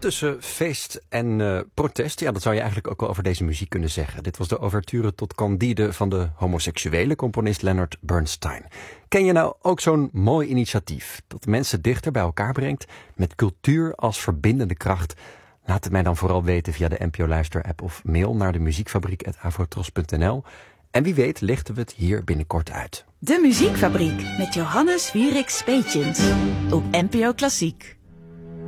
tussen feest en protest. Ja, dat zou je eigenlijk ook wel over deze muziek kunnen zeggen. Dit was de ouverture tot Candide van de homoseksuele componist Leonard Bernstein. Ken je nou ook zo'n mooi initiatief dat mensen dichter bij elkaar brengt met cultuur als verbindende kracht? Laat het mij dan vooral weten via de NPO Luister-app of mail naar de muziekfabriek@avrotros.nl. En wie weet lichten we het hier binnenkort uit. De Muziekfabriek met Johannes Wierik Speetjens op NPO Klassiek.